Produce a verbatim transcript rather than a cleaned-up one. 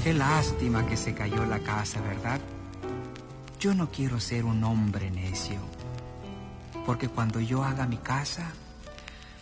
Qué lástima que se cayó la casa, ¿verdad? Yo no quiero ser un hombre necio, porque cuando yo haga mi casa,